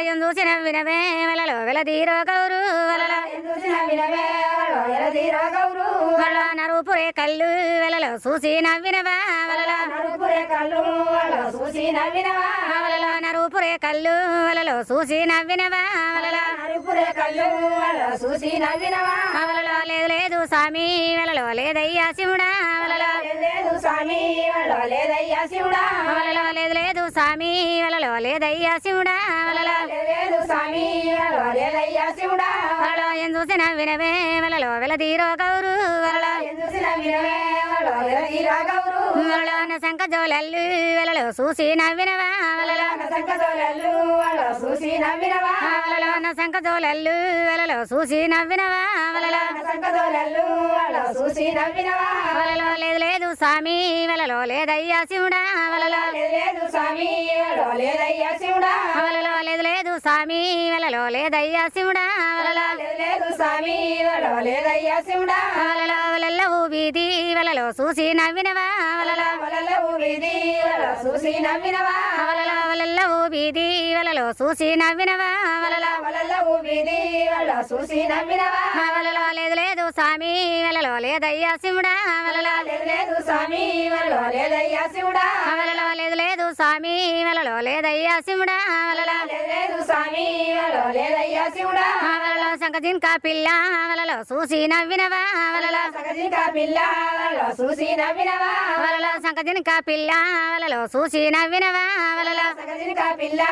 చూసిన వినవే వలలో వెలదీరో గౌరు వలలో వలలో నరుపురే కళ్ళు వెలలో చూసి నవ్వినవా వలలో నరుపురే కళ్ళు వలలో చూసి నవ్వినవా వలలో లేదు లేదు స్వామి వలలో లేదయ్యా శివుడా వలలో లేదు స్వామి వలలో లేదయ్యా శివుడా వలలో లేదు లేదు స్వామి వలలో లేదయ్యా శివుడా వలలో లేదు స్వామి వలలో లేదయ్యా శివుడా వలలో ఏం చూసిన వినవే వలలో వెలదీరో గౌరు వలలో వలలో శంఖ జోలల్లు వలలో చూసి నవ్వినవా వలలో శంఖ జోలల్లు వలలో చూసి నవ్వినవా వలలో లేదు లేదు స్వామి వలలో లేదయ్యా శివుడా వలలో లేదు స్వామి వలలో లేదయ్యా శివుడా వలలో లేదు లేదు స్వామి వలలో లేదయ్యా శివుడా వలలో లేదు స్వామి వలలో లేదయ్యా శివుడా వలలో వలల్లవు వీధి వలలో చూసి నవ్వినవా వలలో వలల్లవు వీధి వలలో చూసి నవ్వినవా వలలో వలల్లవు వీధి వలలో చూసి నవ్వినవా వలలో వలల్లవు వీధి వలలో చూసి నవ్వినవా వలలో లేదు లేదు స్వామి వలలో లేదయ్యా శివుడా వలలో లేదు స్వామి వలలో లేదయ్యా శివుడా వలలో లేదు లేదు స్వామి వలలో లేదయ్యా శివుడా వలలో లేదు స్వామి వలలో లేదయ్యా శివుడా వలలో సంకజింకా పిల్ల వలలో చూసి నవ్వినవా వలలో సంకజింకా పిల్ల వలలో చూసి నవ్వినవా వలలో సంకజింకా పిల్ల వలలో చూసి నవ్వినవా వలలో సంకజింకా పిల్ల